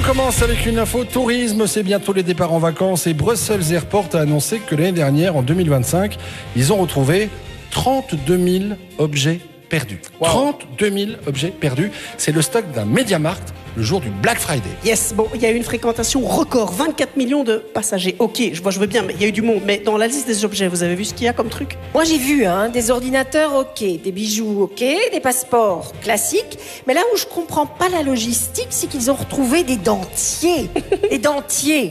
On commence avec une info tourisme, c'est bientôt les départs en vacances et Brussels Airport a annoncé que l'année dernière, en 2025, ils ont retrouvé 32 000 objets perdus. Wow. 32 000 objets perdus, c'est le stock d'un MediaMarkt le jour du Black Friday. Yes, bon, il y a eu une fréquentation record, 24 millions de passagers. Ok, je veux bien, mais il y a eu du monde. Mais dans la liste des objets, vous avez vu ce qu'il y a comme truc? Moi, j'ai vu des ordinateurs, ok, des bijoux, ok, des passeports classiques. Mais là où je comprends pas la logistique, c'est qu'ils ont retrouvé des dentiers. Des dentiers.